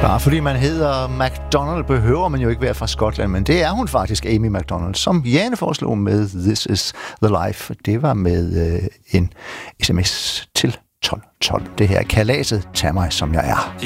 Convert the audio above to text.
Bare fordi man hedder MacDonald, behøver man jo ikke være fra Skotland, men det er hun faktisk, Amy MacDonald, som Jane foreslog med This Is The Life. Det var med en sms til 1212. Det her er kalaset, tag mig som jeg er.